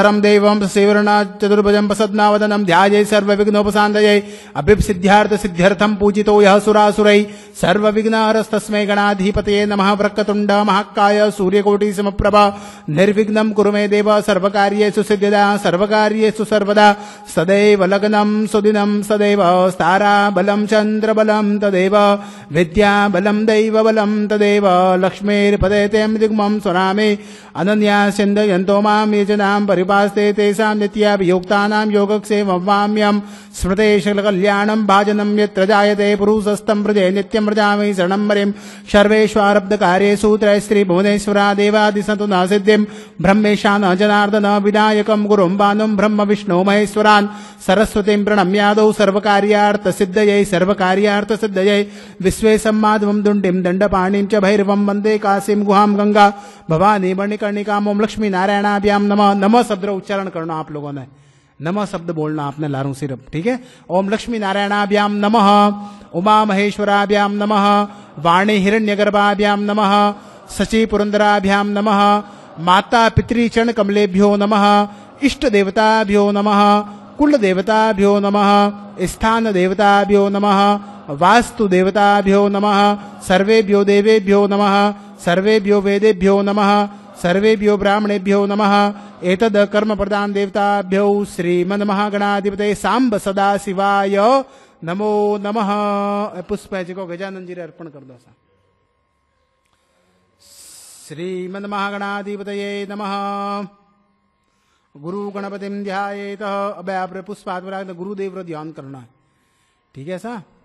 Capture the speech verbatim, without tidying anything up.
परम देवं सेवरण चतुर्भुजं प्रसन्नावदनं ध्याये सर्वविघ्नोपशान्तये अभिसिद्ध्यार्थ सिद्ध्यर्थं पूजितो यः सुरासुरैः सर्वविघ्नहरस्तस्मै गणाधिपतये नमः। वक्रतुण्ड महाकाय सूर्यकोटि समप्रभ निर्विघ्नं कुरु मे देव सर्वकार्येषु सिद्धिदा सर्वकार्येषु सर्वदा सदैव लग्नं सुदिनं सदैव ताराबलं चन्द्रबलं तदेव विद्याबलं दैवबलं तदेव लक्ष्मीर्पदे तें दिग्मं स्वरामि अनन्या सिन्धयन्तो मां ये जनां परिपास्ते तेषां नित्याभियुक्तानां योगक्षेमवाम्यं स्मृतेशकल्याणं भाजनं यत्र जायते पुरुषस्तं प्रजे नित्यं व्रजामि शरणं हरिं सर्वेष्वारब्धकार्येषु त्रयस्त्रीभुवनेश्वरा देवादिसन्तु न सिद्धिं ब्रह्मेशा न जनार्दन विनायकं गुरुं भानुं ब्रह्म विष्णु महेश्वरान् सरस्वतीं प्रणम्यादौ सर्वकार्यार्थसिद्धयै सर्वकार्यार्थसिद्धयै विश्वेशं माधवं दुण्डिं दण्डपाणिं च भैरवं वन्दे काशीं गुहां गंगा भवानी मणिकर्णिकां। ओम लक्ष्मी नारायणाभ्याम नमः। नमः शब्द उच्चारण करना आप लोगों ने, नमः शब्द बोलना आपने लारूं सिर्फ, ठीक है। ओम लक्ष्मी नारायणाभ्याम नमः, उमा महेश्वराभ्याम नमः, वाणी हिरण्यगर्भाभ्याम नमः, शचि पुरंदराभ्याम नमः, माता पितृचरण कमलेभ्यो नमः, इष्ट देवताभ्यो नमः, कुल देवताभ्यो नमः, स्थान देवताभ्यो नमः, वास्तु देवताभ्यो नमः, सर्वेभ्यो देवेभ्यो नमः, सर्वेभ्यो वेदेभ्यो नमः, सर्वेभ्यो ब्राह्मणेभ्यो नमः। एतद् कर्म प्रदान देवताभ्यो श्रीमन्महागणाधिपतये सांब सदा शिवाय नमो नमः। पुष्प को गजानन जी अर्पण कर दो। श्रीमन्महागणाधिपतये नमः। गुरु गणपतिं ध्यायेत। अब आप पुष्पात्मरा गुरुदेव ध्यान करना है, ठीक है सा।